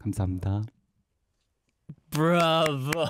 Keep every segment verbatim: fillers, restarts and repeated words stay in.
감사합니다. Bravo!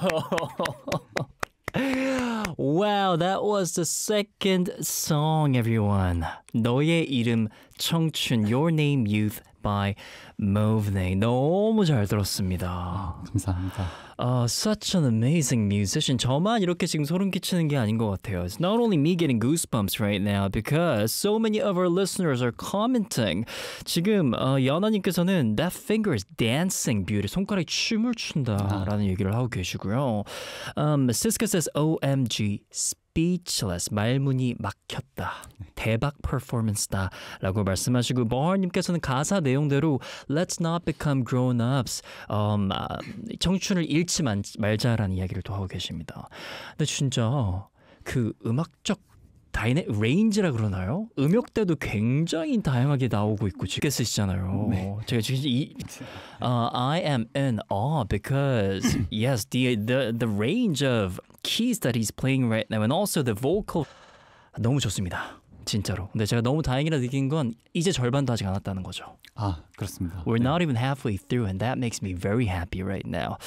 Wow, that was the second song, everyone. 너의 이름 청춘, Your Name Youth by Movney. 너무 잘 들었습니다. 감사합니다. Uh, such an amazing musician. 저만 이렇게 지금 소름 끼치는 게 아닌 것 같아요. It's not only me getting goosebumps right now because so many of our listeners are commenting. 지금 어, 연아님께서는 That finger is dancing beauty. 손가락이 춤을 춘다라는 얘기를 하고 계시고요. Um, Siska says O M G speechless. 말문이 막혔다. 대박 퍼포먼스다 라고 말씀하시고 버님께서는 가사 내용대로 Let's not become grown-ups. Um, 아, 청춘을 잃지 만, 말자라는 이야기를 또 하고 계십니다. 근데 진짜 그 음악적 다이내 레인지라 그러나요? 음역대도 굉장히 다양하게 나오고 있고 지금 쓰시잖아요. 네. 제가 지금 이 uh, I am in awe because yes, the the the range of keys that he's playing right now and also the vocal 너무 좋습니다. 진짜로. 근데 제가 너무 다행이라 느낀 건 이제 절반도 아직 안 왔다는 거죠. 아, 그렇습니다. We're 네. not even halfway through and that makes me very happy right now.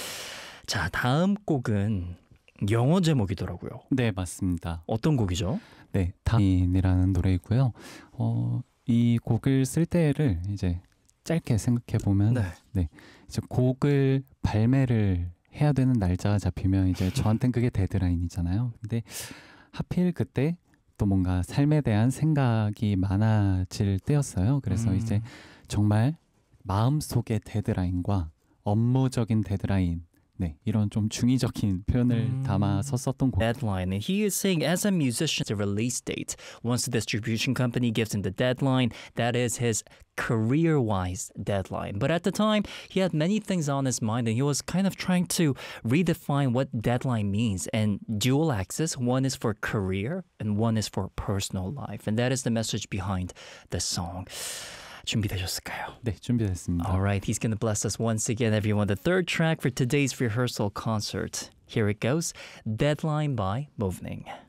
자, 다음 곡은 영어 제목이더라고요. 네, 맞습니다. 어떤 곡이죠? 네, 다인이라는 노래이고요. 어, 이 곡을 쓸 때를 이제 짧게 생각해 보면 네. 네, 이제 곡을 발매를 해야 되는 날짜가 잡히면 이제 저한텐 그게 데드라인이잖아요. 근데 하필 그때 또 뭔가 삶에 대한 생각이 많아질 때였어요. 그래서 음. 이제 정말 마음속의 데드라인과 업무적인 데드라인, 네, 이런 좀 중의적인 표현을 음. 담아서 썼던 곡. Deadline. And he is saying as a musician, the release date. Once the distribution company gives him the deadline, that is his career-wise deadline. But at the time, he had many things on his mind and he was kind of trying to redefine what deadline means. And dual axis, one is for career and one is for personal life. And that is the message behind the song. 준비되셨을까요? 네, 준비됐습니다. All right, he's going to bless us once again, everyone. The third track for today's rehearsal concert. Here it goes, Deadline by Movning.